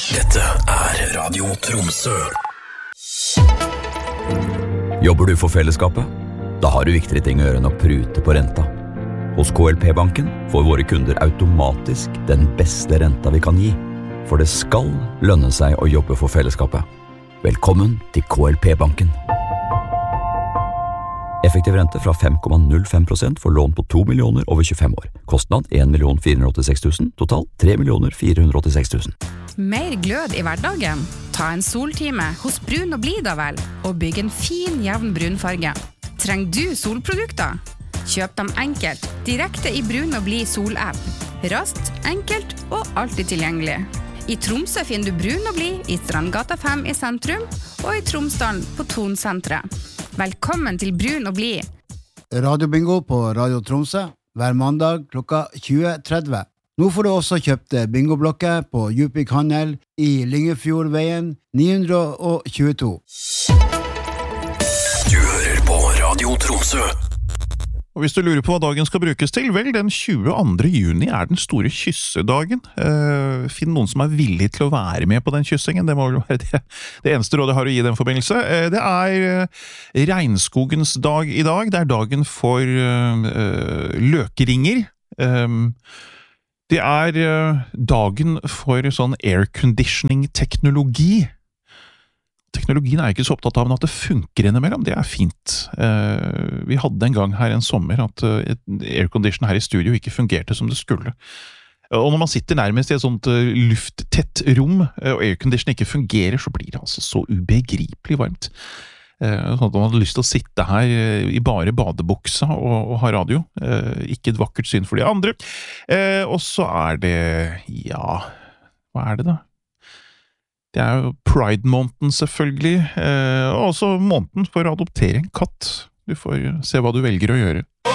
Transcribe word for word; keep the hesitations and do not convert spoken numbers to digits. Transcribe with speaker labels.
Speaker 1: Dette er Radio Tromsø.
Speaker 2: Jobber du for fellesskapet? Da har du viktigere ting å gjøre enn å prute på renta. Hos K L P-banken får våre kunder automatisk den beste renta vi kan gi. For det skal lønne seg å jobbe for fellesskapet. Velkommen til K L P-banken. Effektiv rente fra fem komma null fem prosent for lån på to millioner over tjuefem år. Kostnad en million fire hundre åttiseks tusen, total tre millioner fire hundre åttiseks tusen.
Speaker 3: Mer glød i hverdagen? Ta en soltime hos Brun og Blid da vel, og bygg en fin, jevn brunfarge. Trenger du solprodukter? Kjøp dem enkelt, direkte i Brun og Blid sol-app. Raskt, enkelt og alltid tilgjengelig. I Tromsø finner du Brun og Blid i Strandgata fem i sentrum, og i Tromsdalen på Tonsentret. Velkommen til Brun og Blid.
Speaker 4: Radiobingo på Radio Tromsø hver mandag klokka tjue tretti. Nå får du også kjøpt bingoblokker på Djupvik Handel i Lyngefjordveien ni hundre tjueto.
Speaker 1: Du hører på Radio Tromsø.
Speaker 5: Og hvis du lurer på hva dagen skal brukes til, vel, den tjueandre juni er den store kyssedagen. Uh, finn noen som er villig til å være med på den kyssingen, det må vel være det, det eneste rådet jeg har å gi den forbindelse. Uh, det er uh, regnskogens dag i dag, det er dagen for uh, uh, løkringer. Um, det er uh, dagen for sånn airconditioning-teknologi. Teknologien er ikke så opptatt av, men at det funker innimellom, det er fint. Uh, vi hadde en gang her en sommer at uh, aircondition her i studio ikke fungerte som det skulle. Uh, og når man sitter nærmest i et sånt uh, lufttett rom, uh, og aircondition ikke fungerer, så blir det altså så ubegripelig varmt. Uh, sånn at man hadde lyst til å sitte her uh, i bare badebuksa og, og ha radio. Uh, ikke et vakkert syn for de andre. Uh, og så er det, ja, hva er det da? Det er jo Pride-måneden selvfølgelig, eh, og også måneden for å adoptere en katt. Du får se hva du velger å gjøre.